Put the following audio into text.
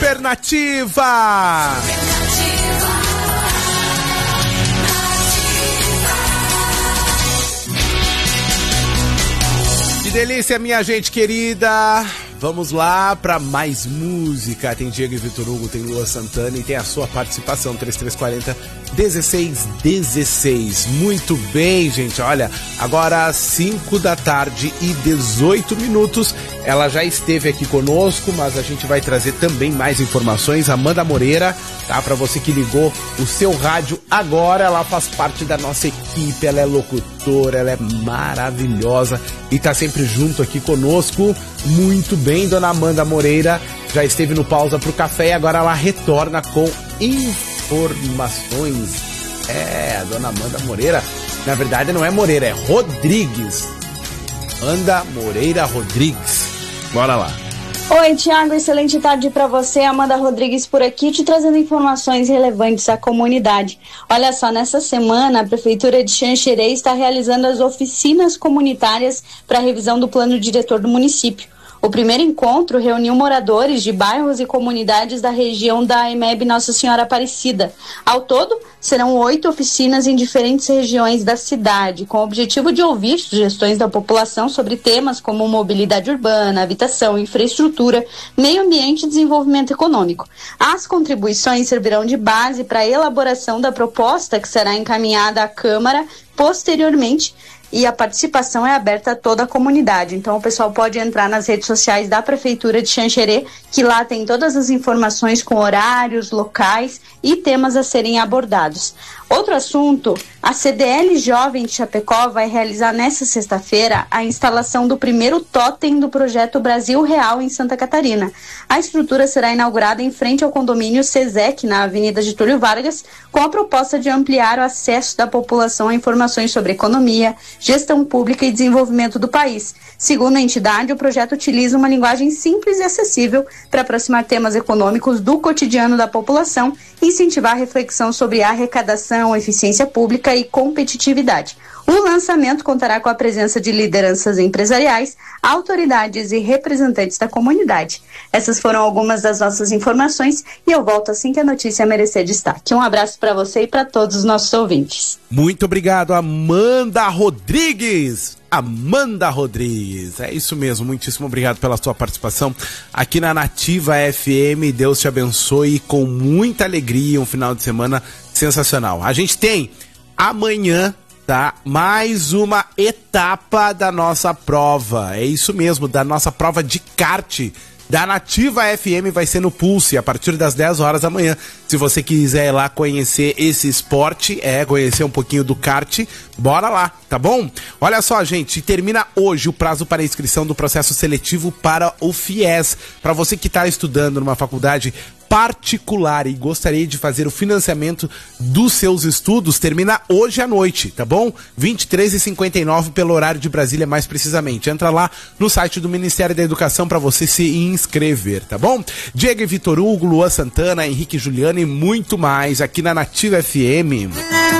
Supernativa! Que delícia, minha gente querida! Vamos lá para mais música. Tem Diego e Vitor Hugo, tem Lua Santana e tem a sua participação, 3340-1616. Muito bem, gente. Olha, agora às 5h18. Ela já esteve aqui conosco, mas a gente vai trazer também mais informações. Amanda Moreira, tá? Para você que ligou o seu rádio agora, ela faz parte da nossa equipe, ela é locutora, ela é maravilhosa e tá sempre junto aqui conosco. Muito bem, dona Amanda Moreira já esteve no Pausa pro Café e agora ela retorna com informações. A dona Amanda Moreira, na verdade não é Moreira, é Rodrigues. Amanda Moreira Rodrigues. Bora lá. Oi, Thiago, excelente tarde para você. Amanda Rodrigues por aqui, te trazendo informações relevantes à comunidade. Olha só, nessa semana a Prefeitura de Xanxerê está realizando as oficinas comunitárias para a revisão do plano diretor do município. O primeiro encontro reuniu moradores de bairros e comunidades da região da EMEB Nossa Senhora Aparecida. Ao todo, serão 8 oficinas em diferentes regiões da cidade, com o objetivo de ouvir sugestões da população sobre temas como mobilidade urbana, habitação, infraestrutura, meio ambiente e desenvolvimento econômico. As contribuições servirão de base para a elaboração da proposta que será encaminhada à Câmara posteriormente. E a participação é aberta a toda a comunidade. Então o pessoal pode entrar nas redes sociais da Prefeitura de Xanxerê, que lá tem todas as informações com horários, locais e temas a serem abordados. Outro assunto, a CDL Jovem de Chapecó vai realizar nesta sexta-feira a instalação do primeiro tótem do projeto Brasil Real em Santa Catarina. A estrutura será inaugurada em frente ao condomínio SESEC, na Avenida Getúlio Vargas, com a proposta de ampliar o acesso da população a informações sobre economia, gestão pública e desenvolvimento do país. Segundo a entidade, o projeto utiliza uma linguagem simples e acessível para aproximar temas econômicos do cotidiano da população e incentivar a reflexão sobre arrecadação, eficiência pública e competitividade. O lançamento contará com a presença de lideranças empresariais, autoridades e representantes da comunidade. Essas foram algumas das nossas informações e eu volto assim que a notícia merecer destaque. Um abraço para você e para todos os nossos ouvintes. Muito obrigado, Amanda Rodrigues. Amanda Rodrigues, é isso mesmo, muitíssimo obrigado pela sua participação aqui na Nativa FM. Deus te abençoe com muita alegria, um final de semana sensacional. A gente tem amanhã, tá, mais uma etapa da nossa prova, é isso mesmo, da nossa prova de kart da Nativa FM, vai ser no Pulse, a partir das 10 horas da manhã. Se você quiser ir lá conhecer esse esporte, conhecer um pouquinho do kart, bora lá, tá bom? Olha só, gente, termina hoje o prazo para inscrição do processo seletivo para o FIES. Para você que está estudando numa faculdade particular e gostaria de fazer o financiamento dos seus estudos, termina hoje à noite, tá bom? 23h59 pelo horário de Brasília, mais precisamente. Entra lá no site do Ministério da Educação para você se inscrever, tá bom? Diego e Vitor Hugo, Lua Santana, Henrique e Juliana e muito mais aqui na Nativa FM.